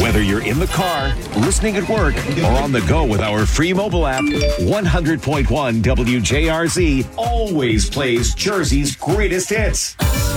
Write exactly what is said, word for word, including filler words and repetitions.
Whether you're in the car, listening at work, or on the go with our free mobile app, one hundred point one W J R Z always plays Jersey's greatest hits.